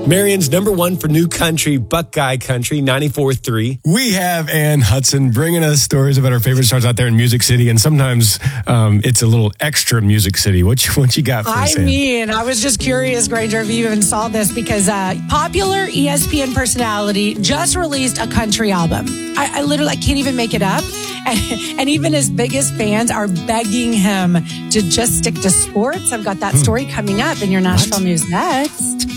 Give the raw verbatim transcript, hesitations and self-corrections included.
Marion's number one for new country, Buckeye Country, ninety-four point three. We have Ann Hudson bringing us stories about our favorite stars out there in Music City, and sometimes um, it's a little extra Music City. What you, what you got for us, I Ann? mean, I was just curious, Granger, if you even saw this, because uh, popular E S P N personality just released a country album. I, I literally I can't even make it up. And, and even his biggest fans are begging him to just stick to sports. I've got that story coming up in your Nashville News next.